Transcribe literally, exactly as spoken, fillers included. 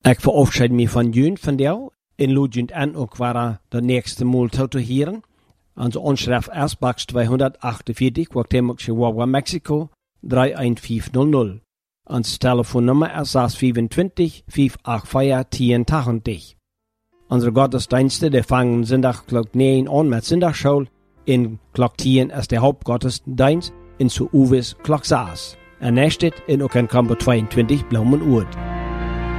Ik verabschied me van jullie van jou. In Lugend en ook waar de nächste Mal te hören. Onze onschrift Ersbachs tweehonderdachtenveertig, Guatemala, Chihuahua, Mexico, drei eins fünf null null. Ons telefoonnummer is zes vierentwintig, vijf acht vier, tien tachtig. Unsere Gottesdienste, die fangen Sonntag klok negen an mit Sonntagsschule. In klok tien ist der Hauptgottesdienst, in zu Uwes klok zes. En nächstes in ook in Kampo tweeëntwintig Blaumen Oud.